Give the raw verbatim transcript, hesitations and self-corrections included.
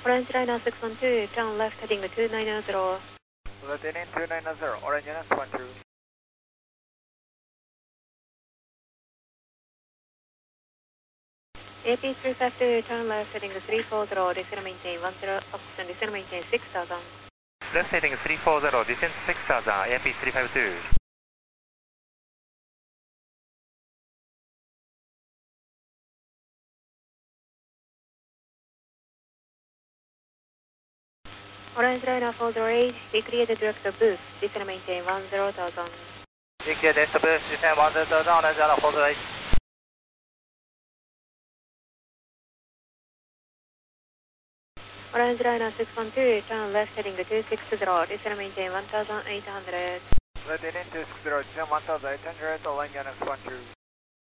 Orange Liner six one two, turn left heading to two nine zero. Left heading two nine zero, Orange Liner six one two. A P three five two, turn left heading to three four zero, descend maintain one zero, option descend maintain six thousand. Left heading three four zero, descend six thousand, A P three five two. Orange Liner four zero eight, declear the director boost, descend maintain one zero thousand. Declear director boost, descend one zero thousand, Orange Liner four zero eight. Orange Liner six one two, turn left heading to two six zero, descend maintain one thousand eight hundred. Left heading two six zero, descend one thousand eight hundred, Orange Liner six one two.